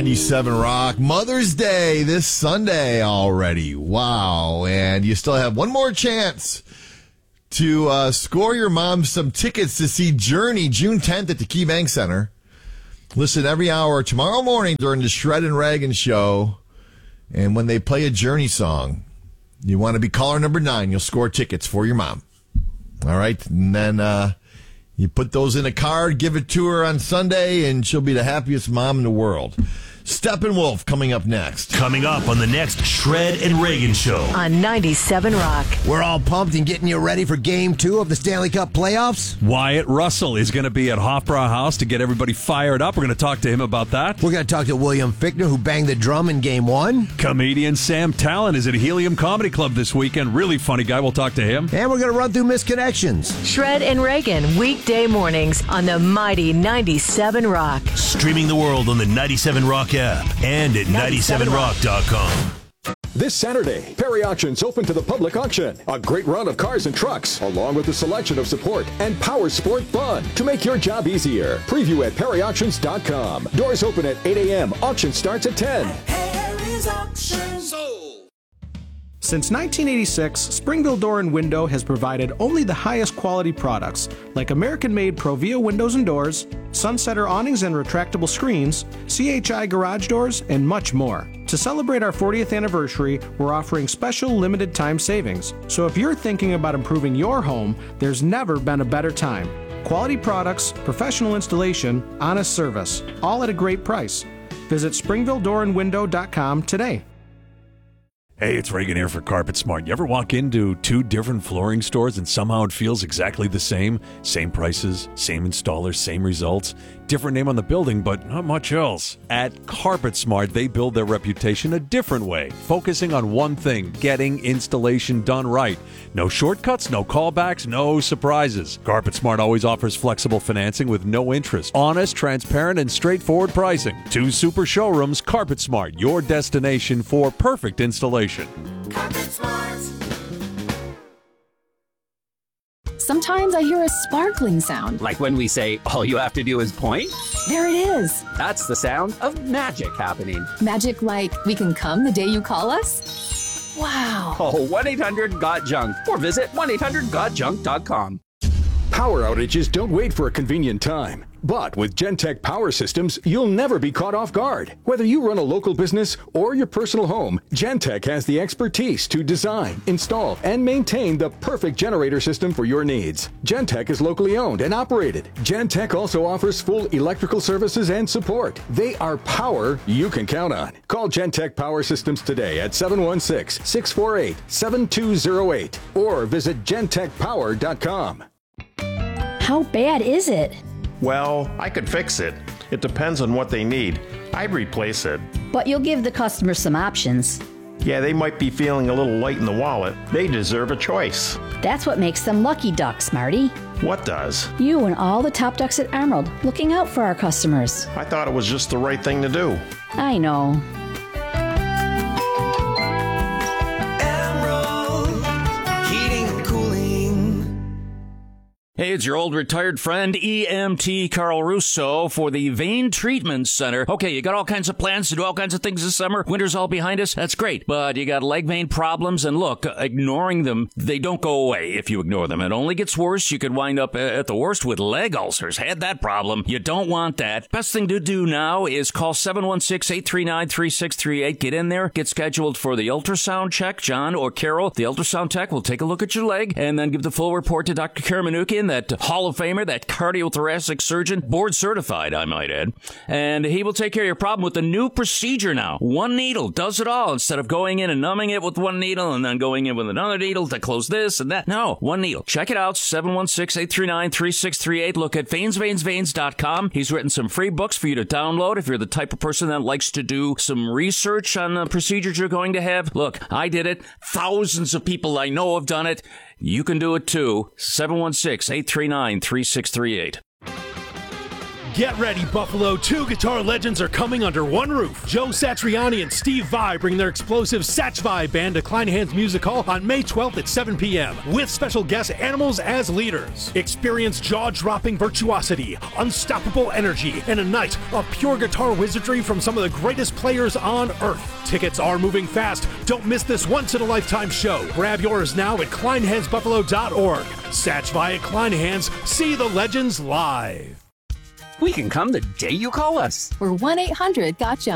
97 Rock. Mother's Day this Sunday already. Wow. And you still have one more chance to score your mom some tickets to see Journey June 10th at the KeyBank Center. Listen every hour tomorrow morning during the Shred and Reagan show. And when they play a Journey song, you want to be caller number 9. You'll score tickets for your mom. All right. And then you put those in a card, give it to her on Sunday, and she'll be the happiest mom in the world. Steppenwolf coming up next. Coming up on the next Shred and Reagan show on 97 Rock. We're all pumped and getting you ready for Game 2 of the Stanley Cup playoffs. Wyatt Russell is going to be at Hofbrauhaus to get everybody fired up. We're going to talk to him about that. We're going to talk to William Fichtner, who banged the drum in Game 1. Comedian Sam Talent is at Helium Comedy Club this weekend. Really funny guy. We'll talk to him. And we're going to run through Misconnections. Shred and Reagan, weekday mornings on the mighty 97 Rock. Streaming the world on the 97 Rock app and at 97rock.com. This Saturday, Perry Auctions open to the public auction. A great run of cars and trucks, along with a selection of support and power sport fun to make your job easier. Preview at perryauctions.com. Doors open at 8 a.m. Auction starts at 10. Perry's Auctions. Since 1986, Springville Door & Window has provided only the highest quality products, like American-made Provia windows and doors, Sunsetter awnings and retractable screens, CHI garage doors, and much more. To celebrate our 40th anniversary, we're offering special limited time savings. So if you're thinking about improving your home, there's never been a better time. Quality products, professional installation, honest service, all at a great price. Visit springvilledoorandwindow.com today. Hey, it's Reagan here for Carpet Smart. You ever walk into 2 different flooring stores and somehow it feels exactly the same? Same prices, same installers, same results. Different name on the building, but not much else. At Carpet Smart, they build their reputation a different way, focusing on one thing, getting installation done right. No shortcuts, no callbacks, no surprises. Carpet Smart always offers flexible financing with no interest, honest, transparent, and straightforward pricing. 2 super showrooms, Carpet Smart, your destination for perfect installation. Carpet Smart. Sometimes I hear a sparkling sound. Like when we say, all you have to do is point? There it is. That's the sound of magic happening. Magic like we can come the day you call us? Wow. Oh, 1-800-GOT-JUNK or visit 1-800-GOT-JUNK.com. Power outages don't wait for a convenient time. But with Gentech Power Systems, you'll never be caught off guard. Whether you run a local business or your personal home, Gentech has the expertise to design, install, and maintain the perfect generator system for your needs. Gentech is locally owned and operated. Gentech also offers full electrical services and support. They are power you can count on. Call Gentech Power Systems today at 716-648-7208 or visit gentechpower.com. How bad is it? Well, I could fix it. It depends on what they need. I'd replace it. But you'll give the customer some options. Yeah, they might be feeling a little light in the wallet. They deserve a choice. That's what makes them lucky ducks, Marty. What does? You and all the top ducks at Emerald, looking out for our customers. I thought it was just the right thing to do. I know. Hey, it's your old retired friend, EMT Carl Russo for the Vein Treatment Center. Okay, you got all kinds of plans to do all kinds of things this summer. Winter's all behind us. That's great. But you got leg vein problems, and look, ignoring them, they don't go away if you ignore them. It only gets worse. You could wind up at the worst with leg ulcers. Had that problem. You don't want that. Best thing to do now is call 716-839-3638. Get in there. Get scheduled for the ultrasound check. John or Carol, the ultrasound tech, will take a look at your leg and then give the full report to Dr. Karamanoukian, that Hall of Famer, that cardiothoracic surgeon, board certified, I might add. And he will take care of your problem with a new procedure now. One needle does it all instead of going in and numbing it with one needle and then going in with another needle to close this and that. No, one needle. Check it out, 716-839-3638. Look at veinsveins.com. He's written some free books for you to download if you're the type of person that likes to do some research on the procedures you're going to have. Look, I did it. Thousands of people I know have done it. You can do it too. 716-839-3638. Get ready, Buffalo. 2 guitar legends are coming under one roof. Joe Satriani and Steve Vai bring their explosive Satch Vai band to Klein Hands Music Hall on May 12th at 7 p.m. with special guest Animals as leaders. Experience jaw-dropping virtuosity, unstoppable energy, and a night of pure guitar wizardry from some of the greatest players on earth. Tickets are moving fast. Don't miss this once-in-a-lifetime show. Grab yours now at kleinhandsbuffalo.org. Satch Vai at Klein Hands. See the legends live. We can come the day you call us. We're 1-800-GOT-JUNK.